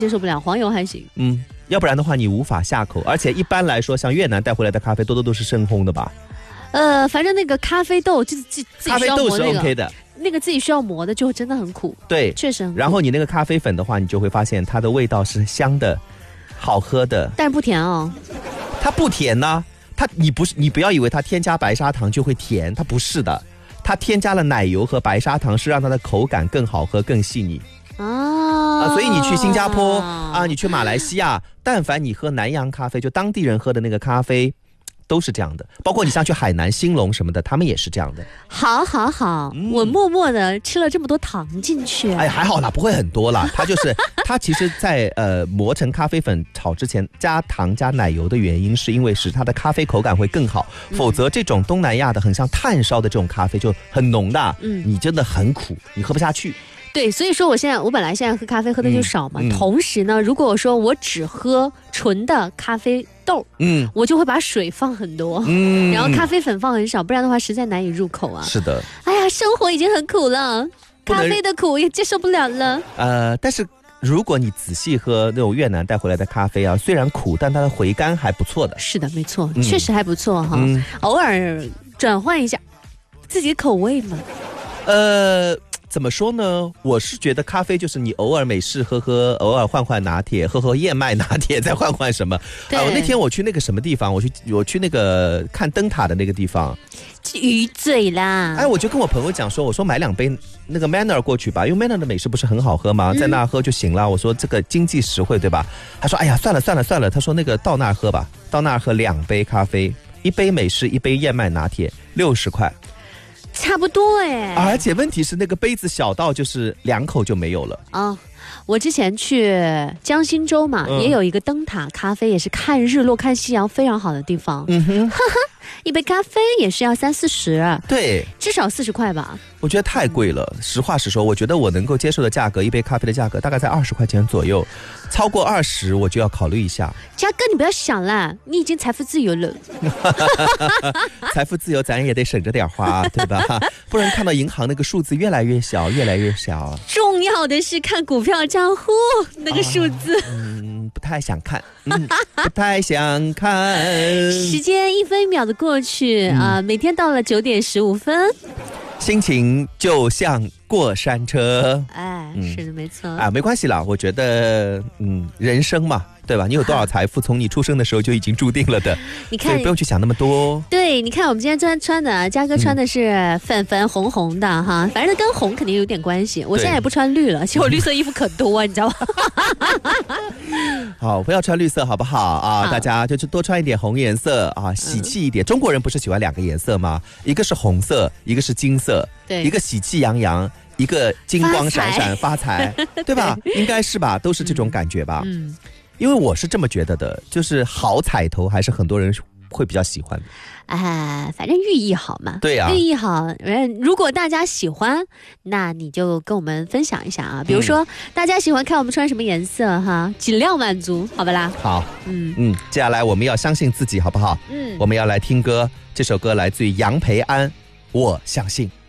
接受不了，黄油还行。 要不然的话你无法下口，而且一般来说，像越南带回来的咖啡多都是深烘的吧？ 反正那个咖啡豆就是自己咖啡豆是 OK 的， 那个自己需要磨的就真的很苦。 对， 确实很苦。 然后你那个咖啡粉的话，你就会发现它的味道是香的，好喝的， 但是不甜哦。 它不甜呢，你不要以为它添加白砂糖就会甜，它不是的，它添加了奶油和白砂糖是让它的口感更好喝、更细腻。所以你去新加坡你去马来西亚，但凡你喝南洋咖啡，就当地人喝的那个咖啡，都是这样的。包括你像去海南兴隆什么的，他们也是这样的。 好，我默默的吃了这么多糖进去。 哎，还好啦，不会很多啦。它其实在磨成咖啡粉炒之前加糖加奶油的原因，是因为使它的咖啡口感会更好。否则这种东南亚的很像炭烧的这种咖啡就很浓的，你真的很苦，你喝不下去。 对，所以说我本来现在喝咖啡喝的就少嘛，同时呢，如果我说我只喝纯的咖啡豆，我就会把水放很多，然后咖啡粉放很少，不然的话实在难以入口啊。 是的， 哎呀，生活已经很苦了，咖啡的苦也接受不了了。 但是如果你仔细喝那种越南带回来的咖啡啊，虽然苦，但它的回甘还不错的。是的，没错，确实还不错哈。偶尔转换一下自己口味嘛。 怎么说呢？我是觉得咖啡就是你偶尔美式喝喝，偶尔换换拿铁，喝喝燕麦拿铁，再换换什么。那天我去那个什么地方，我去那个看灯塔的那个地方， 鱼嘴啦。 我就跟我朋友讲说，我说买2杯那个 Manner 过去吧，因为 Manner 的美式不是很好喝吗？在那喝就行了。我说这个经济实惠对吧？他说哎呀算了，他说那个到那儿喝吧，到那儿喝2杯咖啡，1杯美式，1杯燕麦拿铁，60块。 差不多哎， 而且问题是那个杯子小到就是2口就没有了啊。我之前去江心洲嘛，也有一个灯塔咖啡，也是看日落看夕阳非常好的地方。一杯咖啡也是要30-40， 对， 至少40块吧。 我觉得太贵了，实话实说，我觉得我能够接受的价格，一杯咖啡的价格大概在20块钱左右，超过20我就要考虑一下。 嘉哥，你不要想啦，你已经财富自由了。 财富自由，咱也得省着点花，对吧？不然看到银行那个数字越来越小，越来越小。 重要的是看股票账户那个数字。 不太想看，不太想看。 时间1分1秒的过去每天到了9点15分， 心情就像过山车。 是的，没错没关系啦，我觉得人生嘛，对吧？你有多少财富，从你出生的时候就已经注定了的。你看，所以不用去想那么多。 对，你看我们今天穿的，嘉哥穿的是粉粉红红的哈，反正跟红肯定有点关系。我现在也不穿绿了，其实我绿色衣服可多，你知道吗？ 好，不要穿绿色好不好大家就多穿一点红颜色喜气一点。中国人不是喜欢2个颜色吗？一个是红色，一个是金色，对，一个喜气洋洋，一个金光闪闪发财，对吧？应该是吧，都是这种感觉吧。因为我是这么觉得的，就是好彩头还是很多人会比较喜欢的。 反正寓意好嘛。 对啊， 寓意好。如果大家喜欢，那你就跟我们分享一下啊。比如说，大家喜欢看我们穿什么颜色哈，尽量满足，好吧啦。 好，接下来我们要相信自己，好不好？我们要来听歌，这首歌来自于杨培安，我相信。